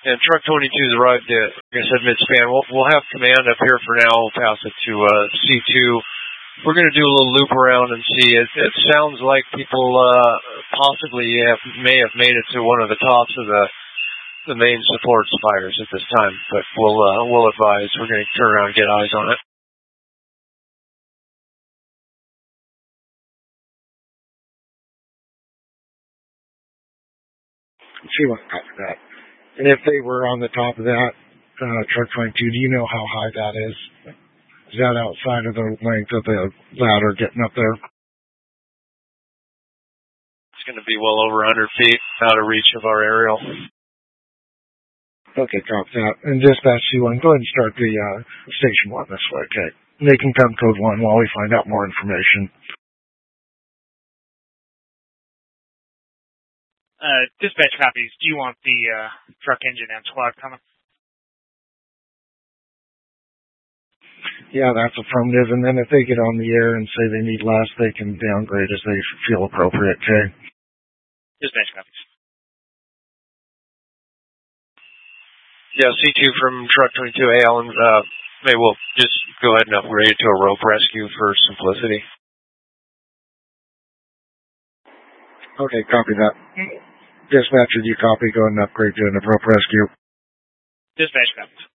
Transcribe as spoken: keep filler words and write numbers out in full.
And Truck twenty-two's arrived at, like I said, mid-span. We'll, we'll have command up here for now. We'll pass it to uh, C two. We're going to do a little loop around and see. It, it sounds like people uh, possibly have, may have made it to one of the tops of the the main support spiders at this time, but we'll uh, we'll advise. We're going to turn around and get eyes on it. She went up that. And if they were on the top of that uh, truck twenty-two, do you know how high that is? Is that outside of the length of the ladder getting up there? It's going to be well over one hundred feet out of reach of our aerial. Okay, drop that. And dispatch C one, go ahead and start the uh, station one this way, okay? They can come code one while we find out more information. Uh, dispatch copies. Do you want the uh, truck engine and squad coming? Yeah, that's affirmative. And then if they get on the air and say they need less, they can downgrade as they feel appropriate, okay? Dispatch copies. Yeah, C two from Truck twenty-two. Hey, Alan, uh, maybe we'll just go ahead and upgrade to a rope rescue for simplicity. Okay, copy that. Dispatcher, do you copy? Go ahead and upgrade to a rope rescue. Dispatch copies.